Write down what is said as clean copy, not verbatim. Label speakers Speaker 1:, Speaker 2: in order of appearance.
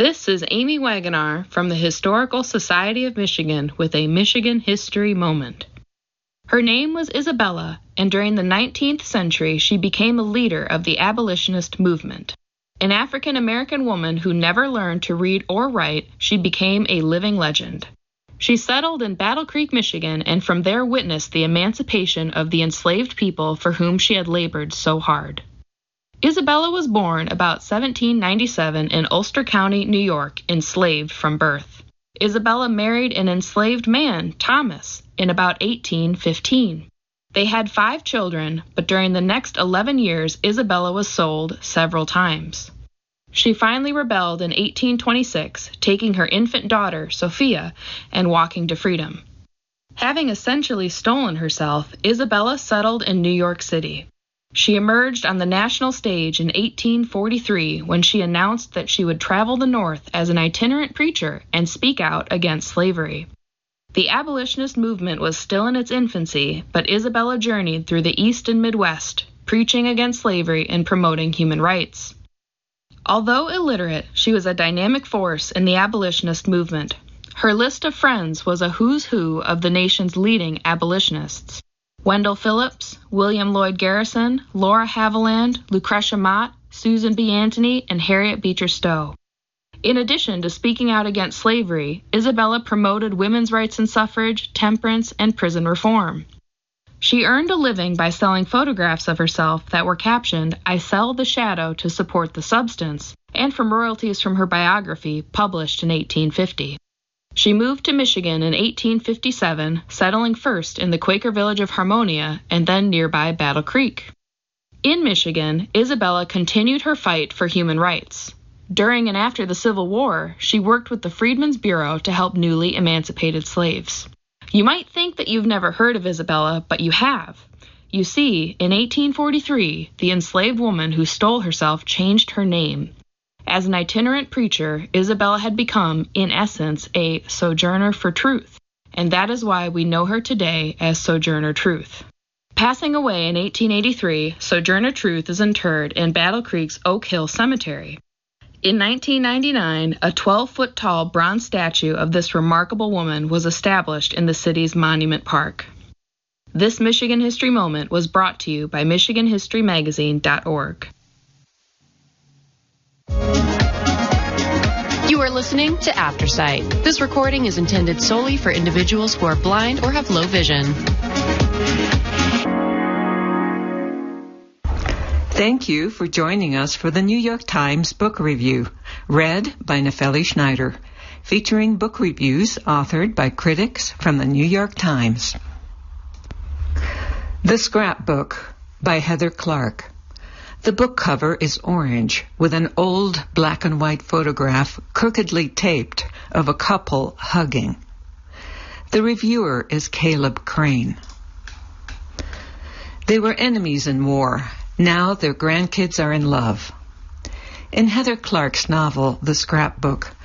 Speaker 1: This is Amy Wagonar from the Historical Society of Michigan with a Michigan History Moment. Her name was Isabella, and during the 19th century she became a leader of the abolitionist movement. An African-American woman who never learned to read or write, she became a living legend. She settled in Battle Creek, Michigan, and from there witnessed the emancipation of the enslaved people for whom she had labored so hard. Isabella was born about 1797 in Ulster County, New York, enslaved from birth. Isabella married an enslaved man, Thomas, in about 1815. They had 5 children, but during the next 11 years, Isabella was sold several times. She finally rebelled in 1826, taking her infant daughter, Sophia, and walking to freedom. Having essentially stolen herself, Isabella settled in New York City. She emerged on the national stage in 1843 when she announced that she would travel the North as an itinerant preacher and speak out against slavery. The abolitionist movement was still in its infancy, but Isabella journeyed through the East and Midwest, preaching against slavery and promoting human rights. Although illiterate, she was a dynamic force in the abolitionist movement. Her list of friends was a who's who of the nation's leading abolitionists. Wendell Phillips, William Lloyd Garrison, Laura Haviland, Lucretia Mott, Susan B. Anthony, and Harriet Beecher Stowe. In addition to speaking out against slavery, Isabella promoted women's rights and suffrage, temperance, and prison reform. She earned a living by selling photographs of herself that were captioned, "I sell the shadow to support the substance," and from royalties from her biography published in 1850. She moved to Michigan in 1857, settling first in the Quaker village of Harmonia and then nearby Battle Creek. In Michigan, Isabella continued her fight for human rights. During and after the Civil War, she worked with the Freedmen's Bureau to help newly emancipated slaves. You might think that you've never heard of Isabella, but you have. You see, in 1843, the enslaved woman who stole herself changed her name. As an itinerant preacher, Isabella had become, in essence, a sojourner for truth, and that is why we know her today as Sojourner Truth. Passing away in 1883, Sojourner Truth is interred in Battle Creek's Oak Hill Cemetery. In 1999, a 12-foot-tall bronze statue of this remarkable woman was established in the city's Monument Park. This Michigan History Moment was brought to you by MichiganHistoryMagazine.org.
Speaker 2: You are listening to Aftersight. This recording is intended solely for individuals who are blind or have low vision.
Speaker 3: Thank you for joining us for the New York Times Book Review, read by Nefeli Schneider, featuring book reviews authored by critics from the New York Times. The Scrapbook by Heather Clark. The book cover is orange, with an old black and white photograph crookedly taped of a couple hugging. The reviewer is Caleb Crane. They were enemies in war. Now their grandkids are in love. In Heather Clark's novel, The Scrapbook,